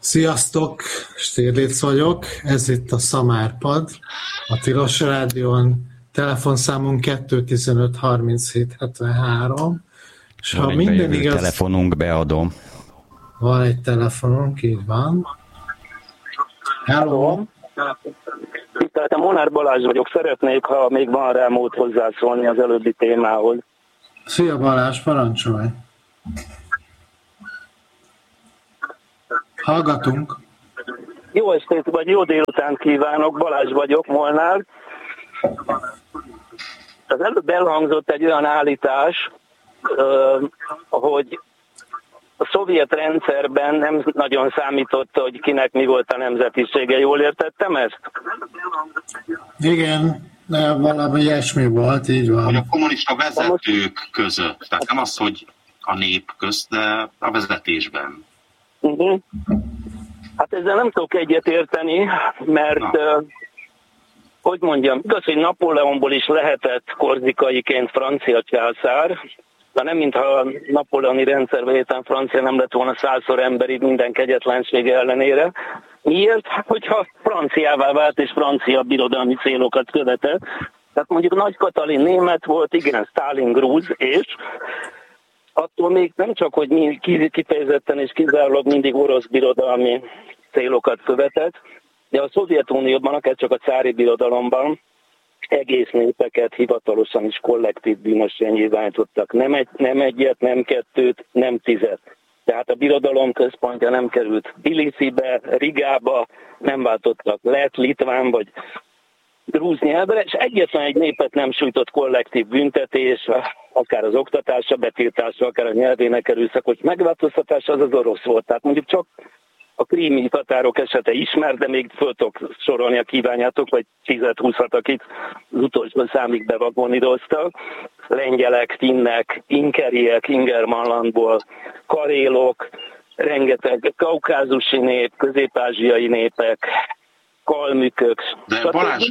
Sziasztok, Stirlitz vagyok, ez itt a Szamárpad, a Tilos Rádión, telefonszámunk 215 37 73, és van ha egy minden igaz... telefonunk, beadom. Van egy telefonunk, így van. Hello! Tiszteltem, Molnár Balázs vagyok, szeretnék, ha még van rá mód hozzászólni az előbbi témához. Szia Balázs, parancsolj! Hallgatunk. Jó estét, vagy jó délutánt kívánok, Balázs vagyok, Molnár. Az előbb elhangzott egy olyan állítás, hogy a szovjet rendszerben nem nagyon számított, hogy kinek mi volt a nemzetisége. Jól értettem ezt? Igen, valami ilyesmi volt, így van. Hogy a kommunista vezetők között, tehát nem az, hogy a nép közt, de a vezetésben. Uh-huh. Hát ezzel nem tudok egyet érteni, mert hogy mondjam, igaz, hogy Napóleonból is lehetett korzikaiként francia császár, de nem mintha a napóleoni rendszerben héten francia nem lett volna 100-szor emberi minden kegyetlensége ellenére. Miért? Hogyha franciává vált és francia birodalmi célokat követett. Tehát mondjuk Nagy Katalin német volt, igen, Sztálin grúz, és attól még nem csak, hogy mi kifejezetten és kizárólag mindig orosz birodalmi célokat követett, de a Szovjetunióban, akár csak a cári birodalomban egész népeket hivatalosan is kollektív bűnösen nyilvánítottak. Nem egyet, nem kettőt, nem 10. Tehát a birodalom központja nem került Tbilisibe, Rigába, nem váltottak lett, litván vagy grúz nyelvre, és egyetlen egy népet nem sújtott kollektív büntetés, akár az oktatásra, betiltásra, akár a nyelvének erőszakos megváltoztatása, az orosz volt. Tehát mondjuk csak a krími tatárok esete ismert, de még föl tudok sorolni, a kívánjátok, vagy 10-20-at, akik az utolsó számig bevagonidoztak. Lengyelek, finnek, inkeriek, Ingermanlandból, karélok, rengeteg kaukázusi nép, közép-ázsiai népek, kalmükök. De Balázs,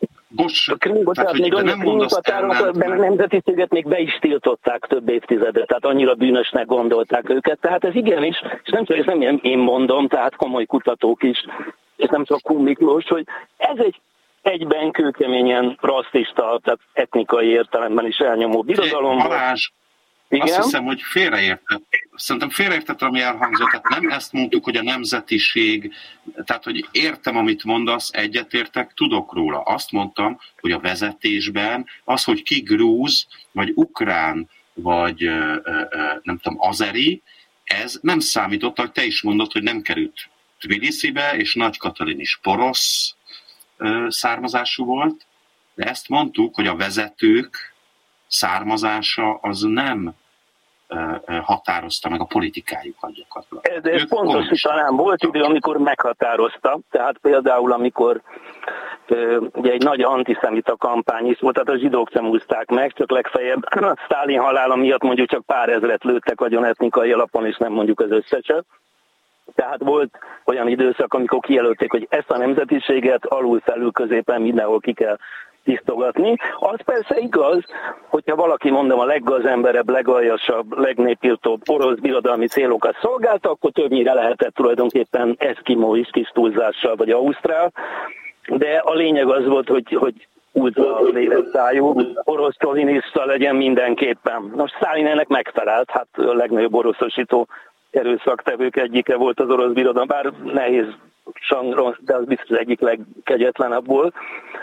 nem mondasz a nemzetiséget még be is tiltották több évtizedre, tehát annyira bűnösnek gondolták őket. Tehát ez igenis, és nem csak, ez nem én mondom, tehát komoly kutatók is, és nem csak Kun Miklós, hogy ez egy egyben kőkeményen rasszista, tehát etnikai értelemben is elnyomó birodalom. Balázs, igen? Azt hiszem, hogy Szerintem félreértett, ami elhangzott. Tehát nem ezt mondtuk, hogy a nemzetiség, tehát hogy értem, amit mondasz, egyetértek, tudok róla. Azt mondtam, hogy a vezetésben az, hogy ki grúz, vagy ukrán, vagy nem tudom, azeri, ez nem számított, hogy te is mondod, hogy nem került Tbilisibe, és Nagy Katalin is porosz származású volt, de ezt mondtuk, hogy a vezetők származása az nem határozta meg a politikájukat gyakorlatilag. Ez pontosítanám, volt idő, amikor meghatározta, tehát például amikor ugye egy nagy antiszemita kampány is volt, tehát a zsidók sem úszták meg, csak legfeljebb a Sztálin halála miatt mondjuk csak pár ezret lőttek agyon etnikai alapon, és nem mondjuk az összeset. Tehát volt olyan időszak, amikor kijelölték, hogy ezt a nemzetiséget alul, felül, középen mindenhol ki kell tisztogatni. Az persze igaz, hogyha valaki, mondom, a leggazemberebb, legaljasabb, legnépírtóbb orosz birodalmi célokat szolgálta, akkor többnyire lehetett tulajdonképpen eszkimó is kis túlzással, vagy ausztrál, de a lényeg az volt, hogy ultra véresszájú orosz szovinista legyen mindenképpen. Most Sztálin ennek megfelelt, hát a legnagyobb oroszosító erőszaktevők egyike volt az orosz birodalom, bár nehéz sangron, de az biztos egyik legkegyetlenebb volt.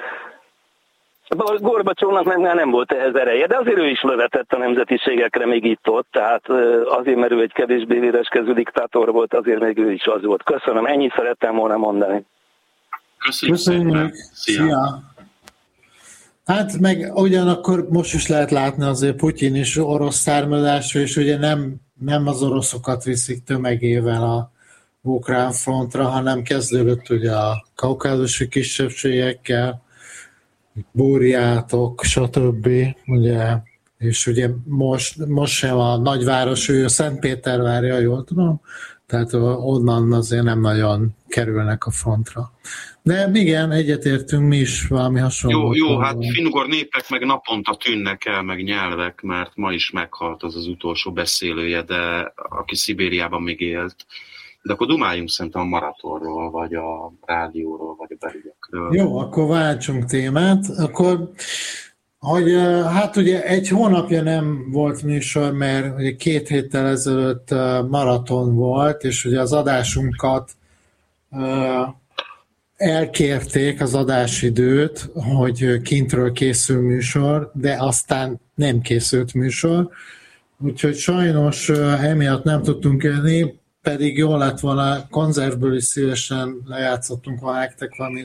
Gorbacsovnak meg nem volt ehhez ereje, de azért ő is lövetett a nemzetiségekre még itt-ott, tehát azért, mert ő egy kevésbé véreskező diktátor volt, azért még ő is az volt. Köszönöm, ennyit szerettem volna mondani. Köszönjük. Szia! Hát meg ugyanakkor most is lehet látni azért Putyin is orosz származású, és ugye nem az oroszokat viszik tömegével a ukrán frontra, hanem kezdődött ugye a kaukázusi kisebbségekkel, búrjátok, stb. Ugye, és ugye most sem a nagyváros, ő Szentpétervárja, jól tudom, tehát onnan azért nem nagyon kerülnek a frontra. De igen, egyetértünk mi is valami hasonló. Jó, hát finnugor népek meg naponta tűnnek el, meg nyelvek, mert ma is meghalt az utolsó beszélője, de aki Szibériában még élt. De akkor dumáljunk szerintem a maratonról, vagy a rádióról, vagy a belügyekről. Jó, akkor váltsunk témát. Akkor, hogy hát ugye egy hónapja nem volt műsor, mert ugye 2 héttel ezelőtt maraton volt, és ugye az adásunkat elkérték az adásidőt, hogy kintről készül műsor, de aztán nem készült műsor. Úgyhogy sajnos emiatt nem tudtunk jönni, pedig jól lett volna, konzervből is szívesen lejátszottunk volna nektek valami